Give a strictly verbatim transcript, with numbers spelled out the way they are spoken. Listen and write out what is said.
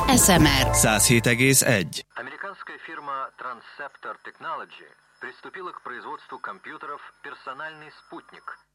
es em er száz hét egész egy. Американская фирма Transceptor Technology приступила к производству компьютеров «Персональный спутник».